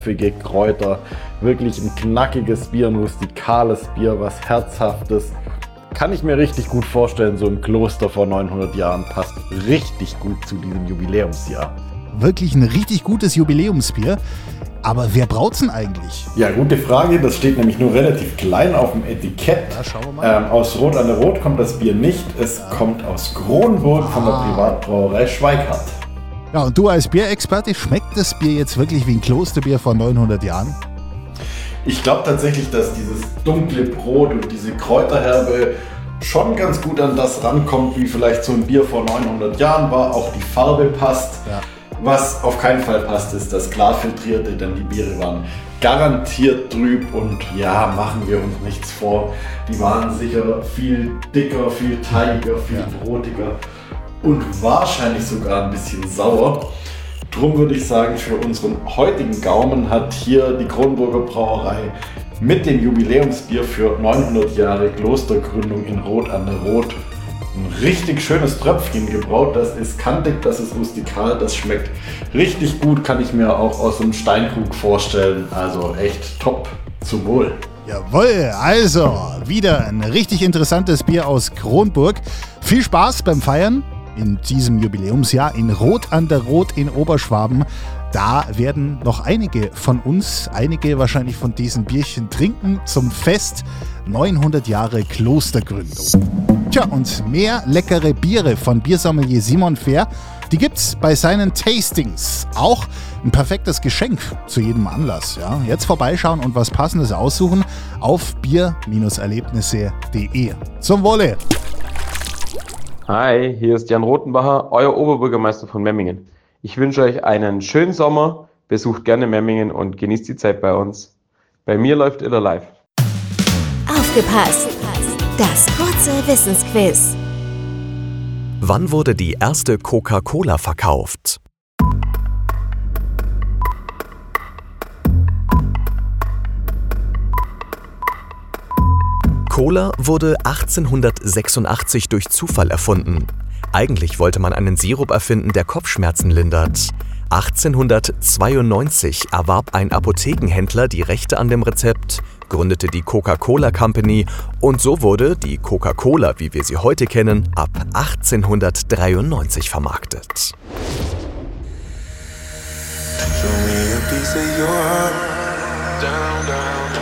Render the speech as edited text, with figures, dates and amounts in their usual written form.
Kräuter, wirklich ein knackiges Bier, ein rustikales Bier, was Herzhaftes. Kann ich mir richtig gut vorstellen, so ein Kloster vor 900 Jahren passt richtig gut zu diesem Jubiläumsjahr. Wirklich ein richtig gutes Jubiläumsbier. Aber wer braut's denn eigentlich? Ja, gute Frage. Das steht nämlich nur relativ klein auf dem Etikett. Ja, schauen wir mal. Aus Rot an der Rot kommt das Bier nicht. Es kommt aus Kronburg von der Privatbrauerei Schweikart. Ja, und du als Bierexperte, schmeckt das Bier jetzt wirklich wie ein Klosterbier vor 900 Jahren? Ich glaube tatsächlich, dass dieses dunkle Brot und diese Kräuterherbe schon ganz gut an das rankommt, wie vielleicht so ein Bier vor 900 Jahren war. Auch die Farbe passt. Ja. Was auf keinen Fall passt, ist das Klarfiltrierte, denn die Biere waren garantiert trüb und ja, machen wir uns nichts vor. Die waren sicher viel dicker, viel teigiger, viel brotiger und wahrscheinlich sogar ein bisschen sauer. Drum würde ich sagen, für unseren heutigen Gaumen hat hier die Kronburger Brauerei mit dem Jubiläumsbier für 900 Jahre Klostergründung in Rot an der Rot ein richtig schönes Tröpfchen gebraut. Das ist kantig, das ist rustikal, das schmeckt richtig gut, kann ich mir auch aus einem Steinkrug vorstellen. Also echt top, zum Wohl. Jawohl, also wieder ein richtig interessantes Bier aus Kronburg. Viel Spaß beim Feiern in diesem Jubiläumsjahr in Rot an der Rot in Oberschwaben. Da werden noch einige von uns, einige wahrscheinlich von diesen Bierchen trinken zum Fest 900 Jahre Klostergründung. Tja, und mehr leckere Biere von Biersommelier Simon Fehr, die gibt's bei seinen Tastings. Auch ein perfektes Geschenk zu jedem Anlass. Ja. Jetzt vorbeischauen und was Passendes aussuchen auf bier-erlebnisse.de. Zum Wohle! Hi, hier ist Jan Rothenbacher, euer Oberbürgermeister von Memmingen. Ich wünsche euch einen schönen Sommer, besucht gerne Memmingen und genießt die Zeit bei uns. Bei mir läuft Iller live. Aufgepasst! Das kurze Wissensquiz. Wann wurde die erste Coca-Cola verkauft? Cola wurde 1886 durch Zufall erfunden. Eigentlich wollte man einen Sirup erfinden, der Kopfschmerzen lindert. 1892 erwarb ein Apothekenhändler die Rechte an dem Rezept, gründete die Coca-Cola Company und so wurde die Coca-Cola, wie wir sie heute kennen, ab 1893 vermarktet. Show me a piece of your heart. Down, down.